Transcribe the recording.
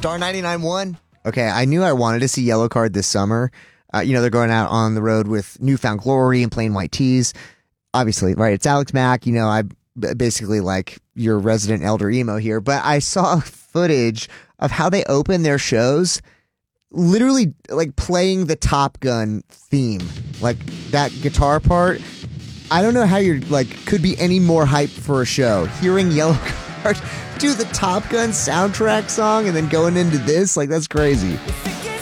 Star 99.1. Okay, I knew I wanted to see Yellowcard this summer. They're going out on the road with Newfound Glory and Plain White Tees. Obviously, right? It's Alex Mack. I basically like your resident elder emo here. But I saw footage of how they open their shows, literally like playing the Top Gun theme, like that guitar part. I don't know how you're could be any more hype for a show. Hearing Yellowcard do the Top Gun soundtrack song and then going into this, that's crazy.